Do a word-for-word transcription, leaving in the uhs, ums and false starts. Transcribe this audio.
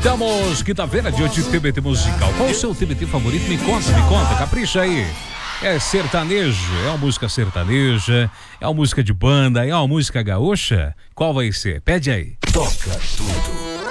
Estamos quinta-feira de hoje, T B T musical. Qual o seu T B T favorito? Me conta, me conta, capricha aí. É sertanejo, é uma música sertaneja, é uma música de banda, é uma música gaúcha? Qual vai ser? Pede aí. Toca tudo.